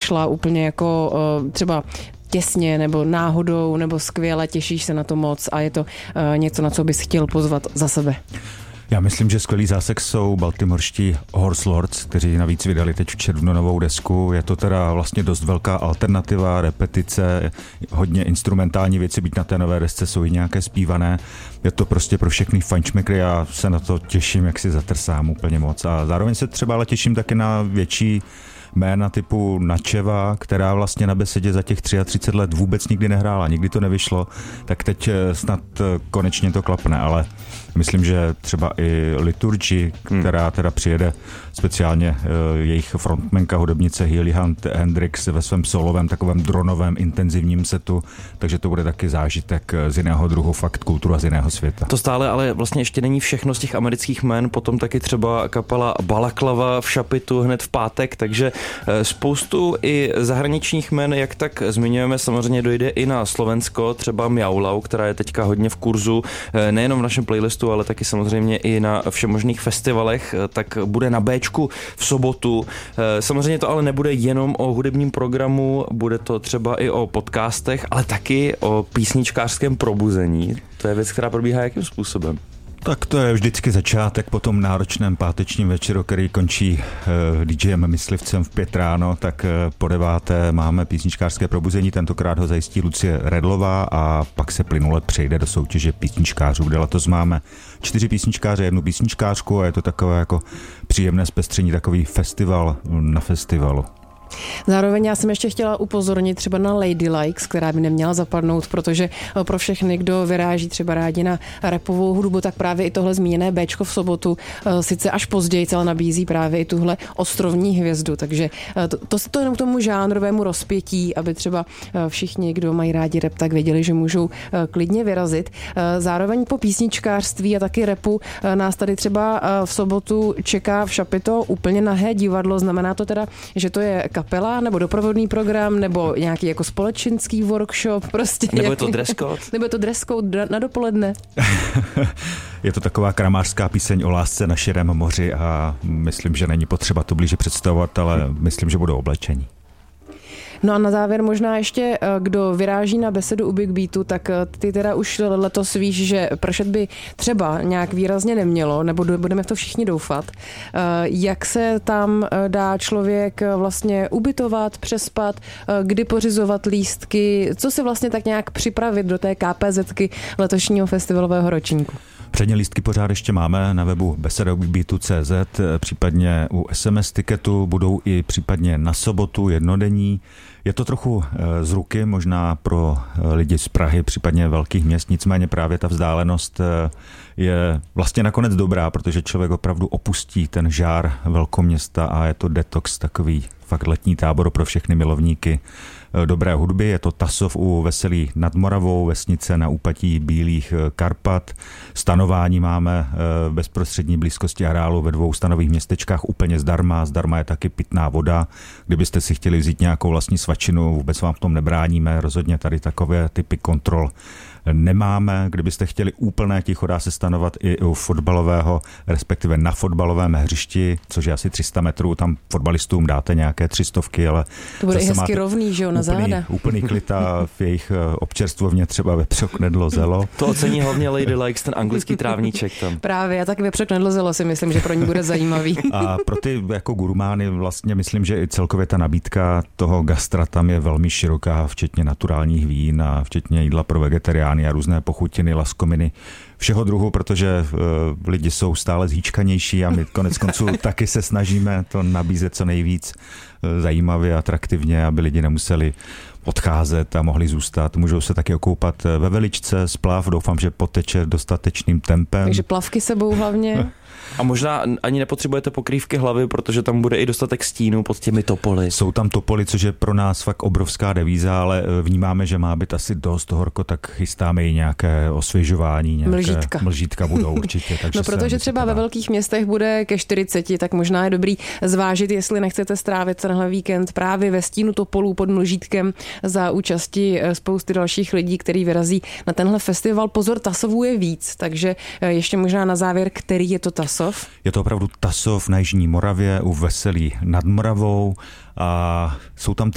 vyšla úplně jako třeba těsně nebo náhodou nebo skvěle, těšíš se na to moc a je to něco, na co bys chtěl pozvat za sebe? Já myslím, že skvělý zásek jsou baltimorští Horse Lords, kteří navíc vydali teď v červnu novou desku. Je to teda vlastně dost velká alternativa, repetice, hodně instrumentální věci, byť na té nové desce jsou i nějaké zpívané. Je to prostě pro všechny fajnšmekry, já se na to těším, jak si zatrsám úplně moc. A zároveň se třeba ale těším taky na větší jména typu Načeva, která vlastně na besedě za těch 33 let vůbec nikdy nehrála, nikdy to nevyšlo, tak teď snad konečně to klapne, ale myslím, že třeba i Liturgy, která teda přijede speciálně jejich frontmanka, hudebnice Healy Hunt Hendrix ve svém solovém takovém dronovém intenzivním setu, takže to bude taky zážitek z jiného druhu, fakt kultura z jiného světa. To stále ale vlastně ještě není všechno z těch amerických jmén, potom taky třeba kapela Balaklava v Šapitu hned v pátek, takže spoustu i zahraničních jmen, jak tak zmiňujeme, samozřejmě dojde i na Slovensko, třeba Mjaulau, která je teďka hodně v kurzu, nejenom v našem playlistu, ale taky samozřejmě i na všemožných festivalech, tak bude na Bčku v sobotu. Samozřejmě to ale nebude jenom o hudebním programu, bude to třeba i o podcastech, ale taky o písničkářském probuzení. To je věc, která probíhá jakým způsobem? Tak to je vždycky začátek po tom náročném pátečním večeru, který končí DJem Myslivcem v 5 ráno, tak po 9 máme písničkářské probuzení, tentokrát ho zajistí Lucie Redlová a pak se plynule přejde do soutěže písničkářů, kde letos máme 4 písničkáře, 1 písničkářku a je to takové jako příjemné zpestření, takový festival na festivalu. Zároveň já jsem ještě chtěla upozornit třeba na Lady Likes, která by neměla zapadnout, protože pro všechny, kdo vyráží třeba rádi na rapovou hudbu, tak právě i tohle zmíněné Bčko v sobotu sice až později, ale nabízí právě i tuhle ostrovní hvězdu, takže to jenom k tomu žánrovému rozpětí, aby třeba všichni, kdo mají rádi rap, tak věděli, že můžou klidně vyrazit. Zároveň po písničkářství a taky rapu nás tady třeba v sobotu čeká v Šapito úplně nahé divadlo, znamená to teda, že to je kapela, nebo doprovodný program, nebo nějaký jako společenský workshop, prostě. Nebo je to dress code? Nebo je to dress code na dopoledne? Je to taková kramářská píseň o lásce na širém moři a myslím, že není potřeba to blíže představovat, ale myslím, že budou oblečení. No a na závěr možná ještě, kdo vyráží na besedu u Big Beatu, tak ty teda už letos víš, že pršet by třeba nějak výrazně nemělo, nebo budeme v to všichni doufat. Jak se tam dá člověk vlastně ubytovat, přespat, kdy pořizovat lístky, co si vlastně tak nějak připravit do té KPZky letošního festivalového ročníku? Předně lístky pořád ještě máme na webu besedaubigbeatu.cz, případně u SMS tiketu budou i případně na sobotu jednodenní. Je to trochu z ruky, možná pro lidi z Prahy, případně velkých měst, nicméně právě ta vzdálenost je vlastně nakonec dobrá, protože člověk opravdu opustí ten žár velkoměsta a je to detox, takový fakt letní tábor pro všechny milovníky dobré hudby. Je to Tasov u Veselí nad Moravou, vesnice na úpatí Bílých Karpat. Stanování máme v bezprostřední blízkosti areálu ve 2 stanových městečkách úplně zdarma. Zdarma je taky pitná voda. Kdybyste si chtěli vzít nějakou vlastní svačinu, vůbec vám v tom nebráníme. Rozhodně tady takové typy kontrol nemáme. Kdybyste chtěli úplné ticho, dá se stanovat i u fotbalového, respektive na fotbalovém hřišti, což je asi 300 metrů, tam fotbalistům dáte nějaké 300, ale to bude hezky rovný, že jo, na záda. Úplný klid a v jejich občerstvovně třeba vepřok knedlo zelo. To ocení hlavně Lady Likes, ten anglický trávníček tam. Právě, a taky vepřok knedlo zelo si myslím, že pro ní bude zajímavý. A pro ty jako gurmány vlastně myslím, že i celkově ta nabídka toho gastra tam je velmi široká, včetně naturálních vín a včetně jídla pro vegetariány a různé pochutiny, laskominy, všeho druhu, protože lidi jsou stále zhýčkanější a my konec konců taky se snažíme to nabízet co nejvíc zajímavě, atraktivně, aby lidi nemuseli odcházet a mohli zůstat. Můžou se taky okoupat ve veličce, splav, doufám, že poteče dostatečným tempem. Takže plavky sebou hlavně. A možná ani nepotřebujete pokrývky hlavy, protože tam bude i dostatek stínu pod těmi topoly. Jsou tam topoly, což je pro nás fakt obrovská devíza, ale vnímáme, že má být asi dost horko, tak chystáme i nějaké osvěžování, nějaké mlžítka budou určitě. Takže no protože třeba ve velkých městech bude ke 40, tak možná je dobrý zvážit, jestli nechcete strávit tenhle víkend právě ve stínu topolů pod mlžítkem za účasti spousty dalších lidí, který vyrazí na tenhle festival. Pozor, Tasovů je víc, takže ještě možná na závěr, který je to Tasov? Je to opravdu Tasov na Jižní Moravě u Veselí nad Moravou a jsou tam